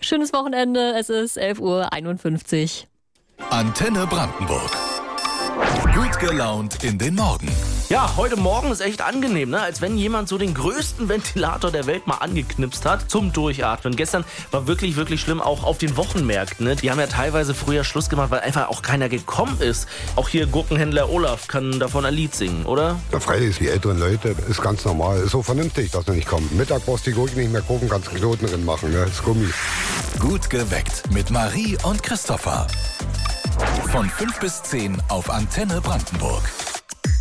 Schönes Wochenende, es ist 11:51 Uhr. Antenne Brandenburg. Gut gelaunt in den Morgen. Ja, heute Morgen ist echt angenehm, ne? Als wenn jemand so den größten Ventilator der Welt mal angeknipst hat zum Durchatmen. Gestern war wirklich, wirklich schlimm, auch auf den Wochenmärkten. Ne? Die haben ja teilweise früher Schluss gemacht, weil einfach auch keiner gekommen ist. Auch hier Gurkenhändler Olaf kann davon ein Lied singen, oder? Ja, freilich, die älteren Leute, ist ganz normal. Ist so vernünftig, dass sie nicht kommen. Mittag brauchst du die Gurken nicht mehr gucken, kannst Knoten drin machen, ne? Das ist Gummi. Gut geweckt mit Marie und Christopher. Von 5 bis 10 auf Antenne Brandenburg.